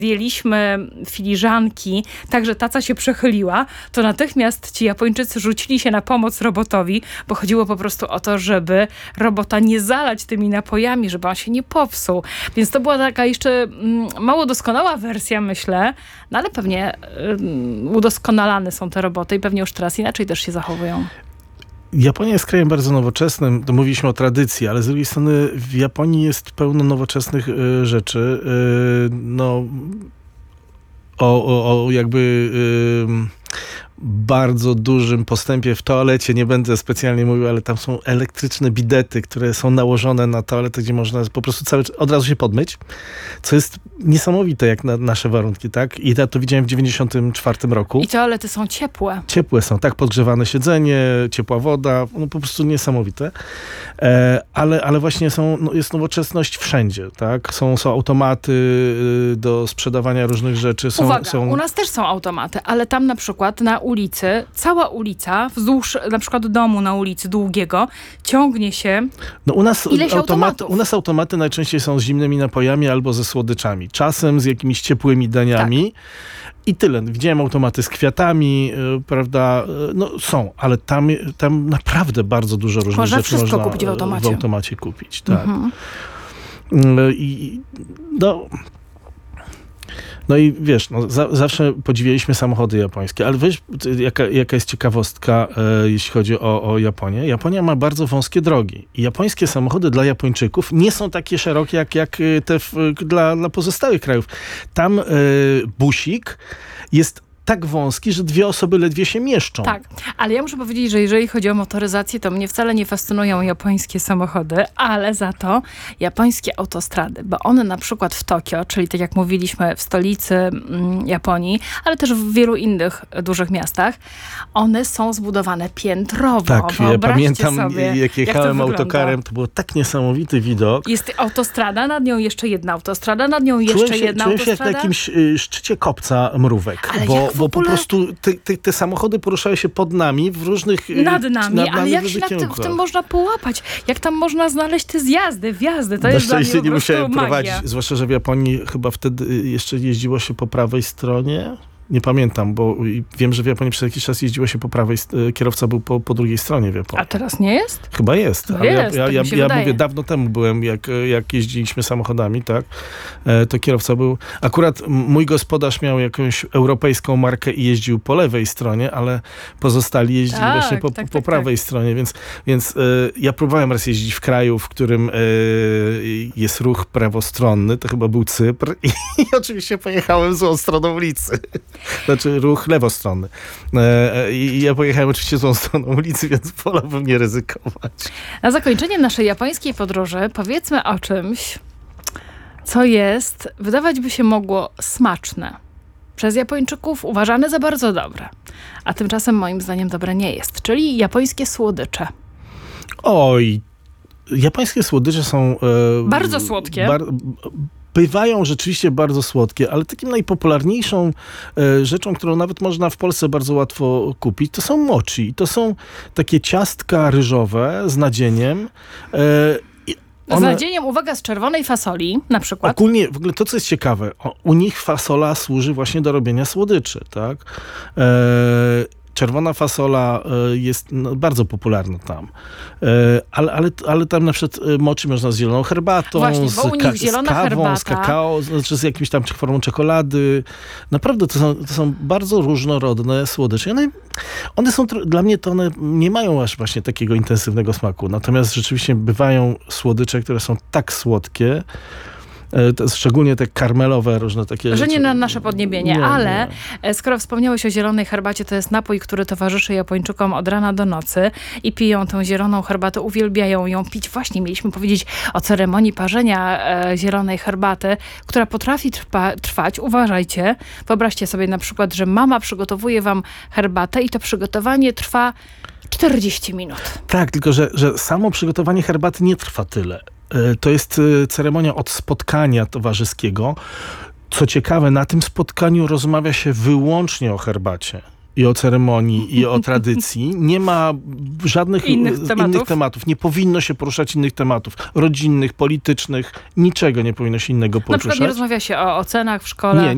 zdjęliśmy filiżanki, tak, że taca się przechyliła, to natychmiast ci Japończycy rzucili się na pomoc robotowi, bo chodziło po prostu o to, żeby robota nie zalać tymi napojami, żeby on się nie popsuł. Więc to była taka jeszcze mało doskonała wersja, myślę, no ale pewnie udoskonalane są te roboty i pewnie już teraz inaczej też się zachowują. Japonia jest krajem bardzo nowoczesnym, to mówiliśmy o tradycji, ale z drugiej strony w Japonii jest pełno nowoczesnych rzeczy. O jakby bardzo dużym postępie w toalecie, nie będę specjalnie mówił, ale tam są elektryczne bidety, które są nałożone na toaletę, gdzie można po prostu od razu się podmyć, co jest niesamowite jak na nasze warunki, tak? I ja to widziałem w 94 roku. I toalety są ciepłe. Ciepłe są, tak, podgrzewane siedzenie, ciepła woda, no po prostu niesamowite. Ale właśnie jest nowoczesność wszędzie, tak? Są automaty do sprzedawania różnych rzeczy. Uwaga, u nas też są automaty, ale tam na przykład na ulicy, cała ulica, wzdłuż na przykład domu na ulicy Długiego, ciągnie się ileś automatów. U nas automaty najczęściej są z zimnymi napojami albo ze słodyczami. Czasem z jakimiś ciepłymi daniami. Tak. I tyle. Widziałem automaty z kwiatami, prawda? No są, ale tam naprawdę bardzo dużo różnych rzeczy można kupić w automacie kupić. Tak. No i wiesz, zawsze podziwialiśmy samochody japońskie, ale wiesz, jaka jest ciekawostka, jeśli chodzi o Japonię? Japonia ma bardzo wąskie drogi i japońskie samochody dla Japończyków nie są takie szerokie, jak te dla pozostałych krajów. Tam busik jest tak wąski, że 2 osoby ledwie się mieszczą. Tak, ale ja muszę powiedzieć, że jeżeli chodzi o motoryzację, to mnie wcale nie fascynują japońskie samochody, ale za to japońskie autostrady, bo one na przykład w Tokio, czyli tak jak mówiliśmy w stolicy Japonii, ale też w wielu innych dużych miastach, one są zbudowane piętrowo. Tak, ja pamiętam sobie, jak jechałem autokarem, to był tak niesamowity widok. Jest autostrada, nad nią jeszcze jedna autostrada, nad nią jeszcze jedna autostrada. Czułem się jak na jakimś szczycie kopca mrówek, bo po prostu te samochody poruszały się pod nami w różnych... Nad nami, ale jak się w tym można połapać? Jak tam można znaleźć te wjazdy? To jest dla mnie po prostu nie musiałem magia. prowadzić, zwłaszcza, że w Japonii chyba wtedy jeszcze jeździło się po prawej stronie. Nie pamiętam, bo wiem, że w Japonii przez jakiś czas jeździło się po prawej, kierowca był po drugiej stronie w Japonii. A teraz nie jest? Chyba jest. No ale jest, ja mówię, dawno temu byłem, jak jeździliśmy samochodami, tak, to kierowca był... Akurat mój gospodarz miał jakąś europejską markę i jeździł po lewej stronie, ale pozostali jeździli właśnie po prawej stronie, więc ja próbowałem raz jeździć w kraju, w którym jest ruch prawostronny, to chyba był Cypr i oczywiście pojechałem złą stroną ulicy. Znaczy ruch lewostronny. I ja pojechałem oczywiście złą stroną ulicy, więc wolałbym nie ryzykować. Na zakończenie naszej japońskiej podróży powiedzmy o czymś, co jest, wydawać by się mogło, smaczne. Przez Japończyków uważane za bardzo dobre. A tymczasem moim zdaniem dobre nie jest. Czyli japońskie słodycze. Oj, japońskie słodycze są... bardzo słodkie. Bywają rzeczywiście bardzo słodkie, ale takim najpopularniejszą rzeczą, którą nawet można w Polsce bardzo łatwo kupić, to są mochi. To są takie ciastka ryżowe z nadzieniem. Z nadzieniem, uwaga, z czerwonej fasoli na przykład. Ogólnie, w ogóle to, co jest ciekawe, u nich fasola służy właśnie do robienia słodyczy, tak? Czerwona fasola jest bardzo popularna tam. Ale tam na przykład mochi można z zieloną herbatą, właśnie, bo u nich z kawą, z kakao, znaczy z jakimś tam formą czekolady. Naprawdę to są bardzo różnorodne słodycze. One są, dla mnie to one nie mają aż właśnie takiego intensywnego smaku. Natomiast rzeczywiście bywają słodycze, które są tak słodkie, szczególnie te karmelowe różne takie że rzeczy. nie na nasze podniebienie, ale skoro wspomniałeś o zielonej herbacie, to jest napój, który towarzyszy Japończykom od rana do nocy i piją tę zieloną herbatę, uwielbiają ją pić. Właśnie mieliśmy powiedzieć o ceremonii parzenia zielonej herbaty, która potrafi trwać, uważajcie, wyobraźcie sobie na przykład, że mama przygotowuje wam herbatę i to przygotowanie trwa 40 minut. Tak, tylko że samo przygotowanie herbaty nie trwa tyle. To jest ceremonia od spotkania towarzyskiego. Co ciekawe, na tym spotkaniu rozmawia się wyłącznie o herbacie. I o ceremonii, i o tradycji. Nie ma żadnych innych tematów. Nie powinno się poruszać innych tematów. Rodzinnych, politycznych. Niczego nie powinno się innego poruszać. Na przykład nie rozmawia się o ocenach w szkole.